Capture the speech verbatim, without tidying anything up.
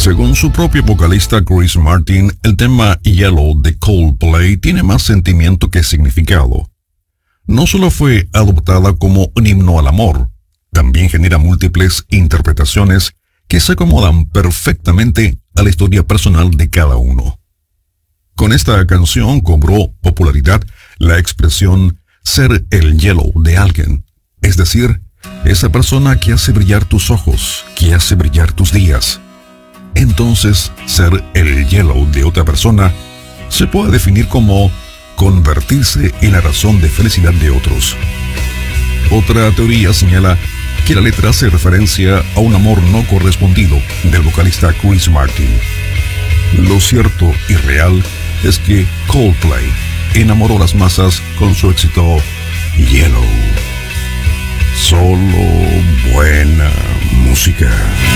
Según su propio vocalista Chris Martin, el tema Yellow de Coldplay tiene más sentimiento que significado. No solo fue adoptada como un himno al amor, también genera múltiples interpretaciones que se acomodan perfectamente a la historia personal de cada uno. Con esta canción cobró popularidad la expresión ser el yellow de alguien, es decir, esa persona que hace brillar tus ojos, que hace brillar tus días. Entonces, ser el yellow de otra persona se puede definir como convertirse en la razón de felicidad de otros. Otra teoría señala que la letra hace referencia a un amor no correspondido del vocalista Chris Martin. Lo cierto y real es que Coldplay enamoró a las masas con su éxito Yellow. Solo buena música.